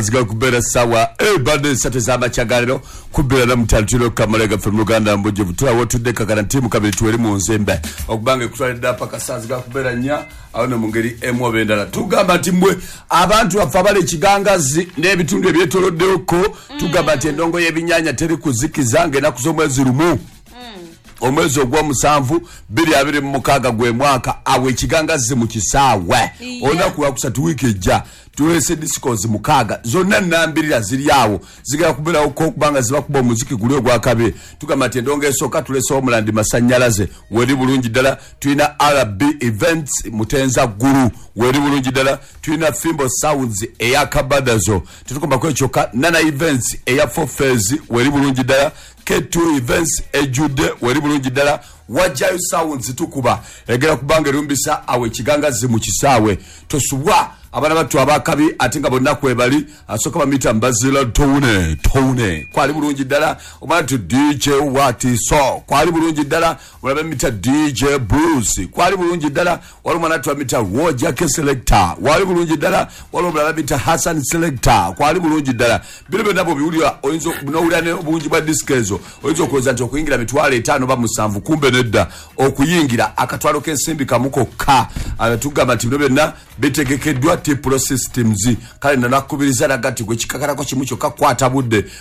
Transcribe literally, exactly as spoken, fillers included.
Ziga kubera sawa e bade sate za machagaliro kubera na mtantiro kamalega from Uganda mboje butula wotude karantimu kabiri tuweri mu nzembe okubange kutwalida paka saziga kubera nya awone mungeri emu bendala tugamba timbwe abantu afabale kigangazi n'ebitundu ebyetoloddeko mm. tugamba tendongo yebinyanya teri kuzikizange na kuzomwezi rumu omwezi ogwa musanvu biri abiri mu kaga gwe mwaka awe kigangazi mu kisaawe yeah. Ona kuwa kusatu wiki ejja tuwese discourse mukaga zonna nambirira ziri yawo zigera kubera uko kubanga ziba kuba muziki guli ogwa kabe tukamate endongo esoka tulese omulandi masanyalaze weri bulungi dala tuina R B events mutenza guru weri bulungi dala tuina Fimbo Sounds eya Kabadazo tutukomba kwe choka Nana events eya Fofezi weri bulungi dala K two events ejude weri bulungi dala Wajayo Sounds tukuba egera kubanga rumbisa awe kigangazi mu kisaawe tosubwa abana batu abakabi atinga bonna kwebali asoka bamita mbazila tone tone kwali bulungi dala omatu D J Wati so kwali bulungi dala wala mita D J Bruce kwali bulungi dala wala mwana tu mita Roger K Selector wali bulungi dala wala mwana mita Hassan Selector kwali bulungi dala bilebe nabo biulira oyinzo bunawulane obungi bwa diskezo oyinzo koza nti okuyingira mitwale etano ba musanvu kumbe nedda okuyingira akatwalo kensimbi kamuko ka abatugamba ti bilebe na betegekeddwa Pro systems kale na nakubiriza nagati gwe kikakara ko kimu kyokka kwata budde